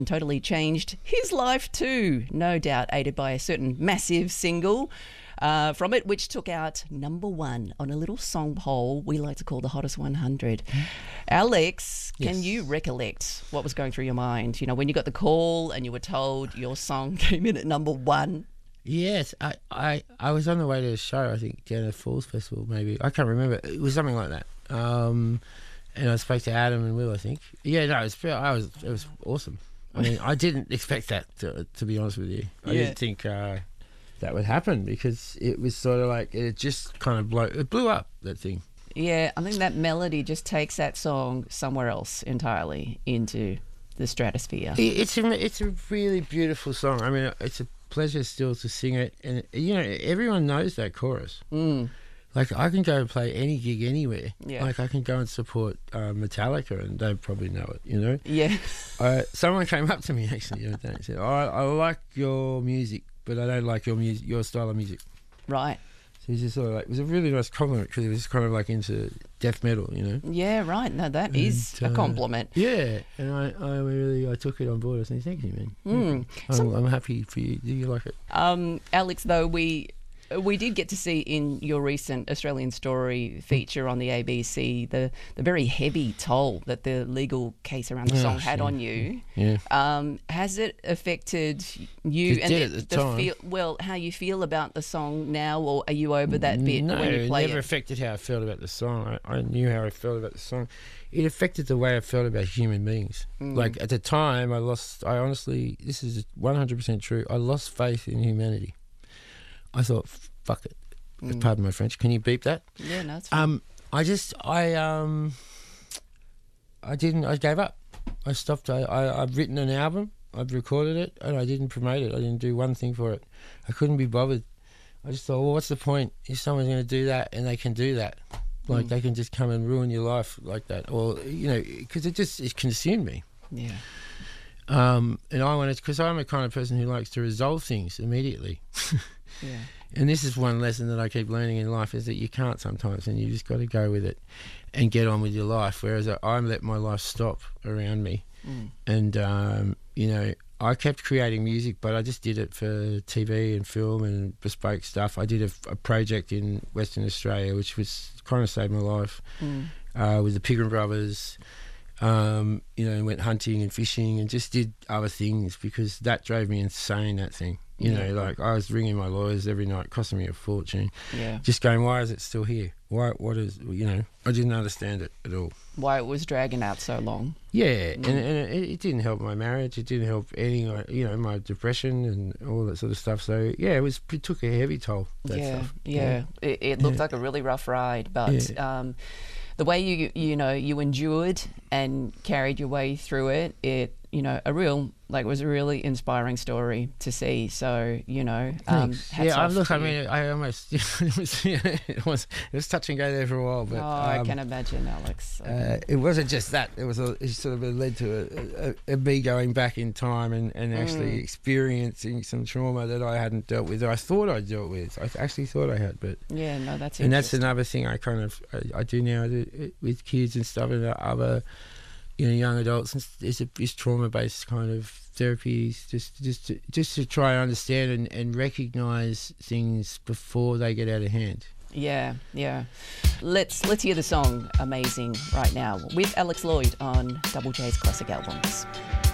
totally changed his life too, no doubt aided by a certain massive single from it, which took out #1 on a little song poll we like to call the Hottest 100. Alex, can you recollect what was going through your mind? You know, when you got the call and you were told your song came in at #1. Yes, I was on the way to a show, I think, down at Falls Festival, maybe. I can't remember. It was something like that. And I spoke to Adam and Will, I think. Yeah, no, it was awesome. I mean, I didn't expect that, to be honest with you. I didn't think that would happen, because it was sort of like, it just kind of blew up, that thing. Yeah, I think that melody just takes that song somewhere else entirely, into the stratosphere. It's a really beautiful song. I mean, it's a pleasure still to sing it. And, you know, everyone knows that chorus. Like, I can go and play any gig anywhere. Yeah. Like, I can go and support Metallica, and they probably know it, you know? Yeah. Someone came up to me, actually, the other day and said, I like your music, but I don't like your style of music. Right. So he's just sort of like, it was a really nice compliment, because he was kind of like into death metal, you know? Yeah, right. No, that is a compliment. Yeah, and I took it on board. I said, thank you, man. I'm happy for you. Do you like it? Alex, though, we did get to see in your recent Australian Story feature on the ABC the very heavy toll that the legal case around the song had on you. Yeah. Has it affected you It did at the time. How you feel about the song now, or are you over that bit No, when you play it never it? affected how I felt about the song. I knew how I felt about the song. It affected the way I felt about human beings. Like, at the time, I honestly, this is 100% true, I lost faith in humanity. I thought, fuck it. Pardon my French. Can you beep that? Yeah, no, it's fine. I gave up. I stopped. I've written an album, I've recorded it, and I didn't promote it. I didn't do one thing for it. I couldn't be bothered. I just thought, well, what's the point if someone's going to do that and they can do that? Like, they can just come and ruin your life like that. Or, you know, because it consumed me. Yeah. And I wanted, because I'm a kind of person who likes to resolve things immediately. Yeah. And this is one lesson that I keep learning in life, is that you can't sometimes, and you just got to go with it and get on with your life. Whereas I let my life stop around me. And, you know, I kept creating music, but I just did it for TV and film and bespoke stuff. I did a project in Western Australia, which was kind of saved my life, with the Pigram Brothers. You know, went hunting and fishing and just did other things, because that drove me insane, that thing. You know, like, I was ringing my lawyers every night, costing me a fortune. Yeah. Just going, why is it still here? What is, you know, I didn't understand it at all. Why it was dragging out so long. Yeah, and it didn't help my marriage. It didn't help any, you know, my depression and all that sort of stuff. So, yeah, it took a heavy toll, that stuff. Yeah. It looked like a really rough ride, but the way you endured and carried your way through it, it was a really inspiring story to see. So, you know, hats off to you. I almost, it was touch and go there for a while, but I can imagine, Alex. it wasn't just that. It sort of led to a me going back in time and actually experiencing some trauma that I hadn't dealt with. I thought I dealt with. I actually thought I had, but yeah, no, that's and that's another thing I kind of I do now with kids and stuff, and other, you know, young adults. Is trauma-based kind of therapies, just to try and understand and recognise things before they get out of hand. Yeah. Let's hear the song "Amazing" right now with Alex Lloyd on Double J's Classic Albums.